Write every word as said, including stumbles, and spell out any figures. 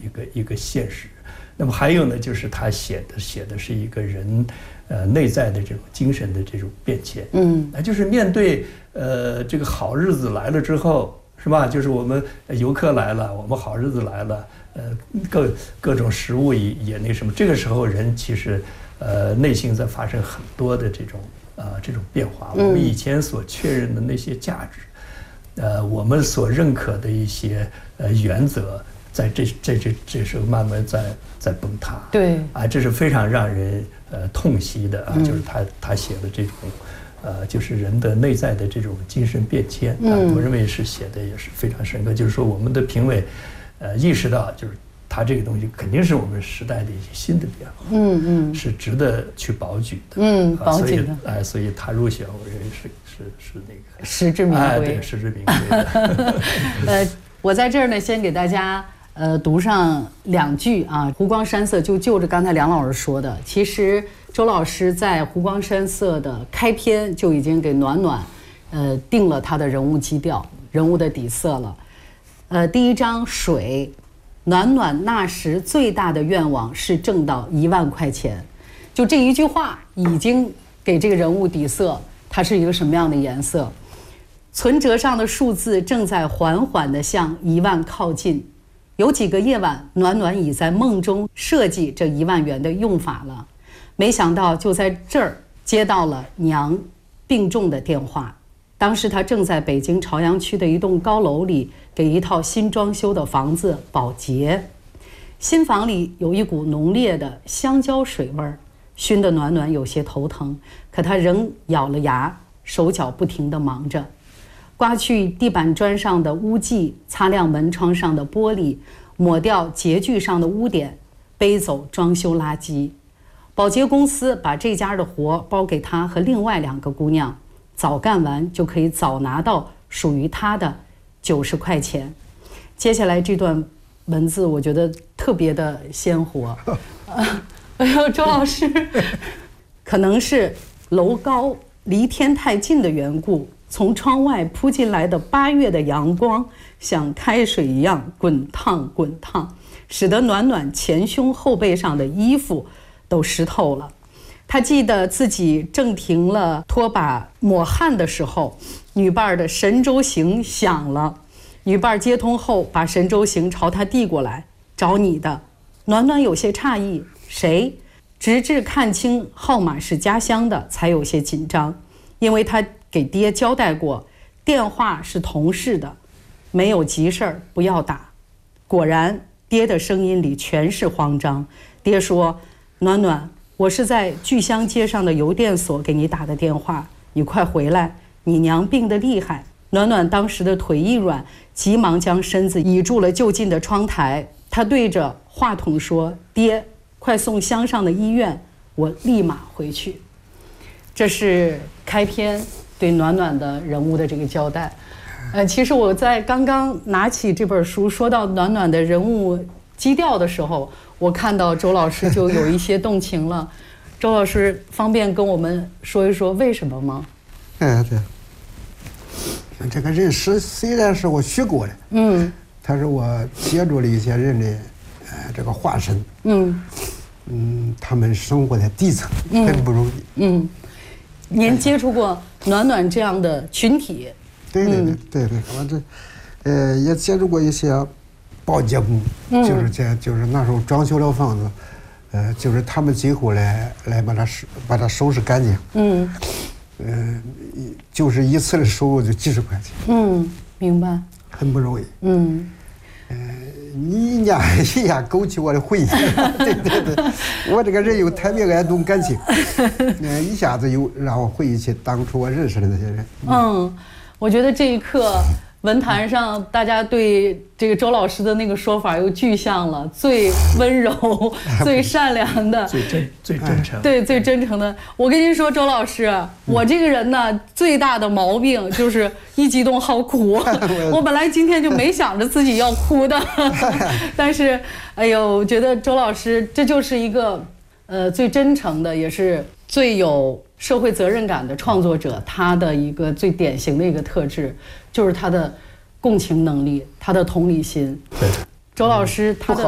一个一个现实。那么还有呢，就是他写的写的是一个人呃内在的这种精神的这种变迁，嗯，那就是面对呃这个好日子来了之后，是吧？就是我们游客来了，我们好日子来了，呃各各种食物也也那什么，这个时候人其实呃内心在发生很多的这种呃这种变化，我们以前所确认的那些价值。呃，我们所认可的一些呃原则，在这这这这时候慢慢在在崩塌。 对， 啊，这是非常让人呃痛惜的啊，嗯、就是他他写的这种，呃，就是人的内在的这种精神变迁啊，嗯、我认为是写的也是非常深刻。就是说，我们的评委，呃，意识到就是他这个东西肯定是我们时代的一些新的变化，嗯嗯，是值得去保举的， 嗯，保举的。 哎、呃，所以他入选，我认为是。是是那个实至名归， 哎、对，实至名归的。 呃，我在这儿呢，先给大家呃读上两句啊，《湖光山色》就就着刚才梁老师说的，其实周老师在《湖光山色》的开篇就已经给暖暖呃定了他的人物基调、人物的底色了。呃，第一章水，暖暖那时最大的愿望是挣到一万块钱，就这一句话已经给这个人物底色。它是一个什么样的颜色？存折上的数字正在缓缓地向一万靠近。有几个夜晚，暖暖已在梦中设计这一万元的用法了。没想到就在这儿接到了娘病重的电话。当时她正在北京朝阳区的一栋高楼里给一套新装修的房子保洁。新房里有一股浓烈的香蕉水味儿。熏得暖暖有些头疼，可她仍咬了牙，手脚不停地忙着，刮去地板砖上的污迹，擦亮门窗上的玻璃，抹掉洁具上的污点，背走装修垃圾。保洁公司把这家的活包给她和另外两个姑娘，早干完就可以早拿到属于她的九十块钱。接下来这段文字我觉得特别的鲜活。哎呦，周老师，可能是楼高离天太近的缘故，从窗外扑进来的八月的阳光像开水一样滚烫滚烫，使得暖暖前胸后背上的衣服都湿透了。他记得自己正停了拖把抹汗的时候，女伴的神州行响了，女伴接通后把神州行朝他递过来，找你的。暖暖有些诧异，谁？直至看清号码是家乡的，才有些紧张，因为他给爹交代过，电话是同事的，没有急事儿不要打。果然，爹的声音里全是慌张。爹说：“暖暖，我是在聚香街上的邮电所给你打的电话，你快回来，你娘病得厉害。”暖暖当时的腿一软，急忙将身子倚住了就近的窗台。他对着话筒说：“爹，快送乡上的医院，我立马回去。”这是开篇对暖暖的人物的这个交代。呃，其实我在刚刚拿起这本书说到暖暖的人物基调的时候，我看到周老师就有一些动情了。周老师方便跟我们说一说为什么吗？ 哎，对，这个人是虽然是我学过的，嗯，他是我接触了一些人的，呃，这个化身，嗯嗯，他们生活在底层，很不容易，嗯。嗯， 您接触过暖暖这样的群体？ 对对对对对，我这，呃，也接触过一些保洁工，嗯、就是这，就是那时候装修了房子，呃，就是他们最后来来把它收把它收拾干净，嗯，呃，就是一次的收入就几十块钱， 嗯，明白， 很不容易， 嗯， 呃，你呀一下勾起我的回忆，对对对，我这个人又特别爱动感情，呃，一下子又让我回忆起当初我认识的那些人， 嗯。嗯，我觉得这一刻文坛上大家对这个周老师的那个说法又具象了，最温柔最善良的最真最真诚， 对，最真诚的。我跟您说，周老师，我这个人呢最大的毛病就是一激动好哭。我本来今天就没想着自己要哭的，但是哎呦，我觉得周老师这就是一个呃最真诚的，也是最有社会责任感的创作者，他的一个最典型的一个特质就是他的共情能力，他的同理心。 对， 周老师他的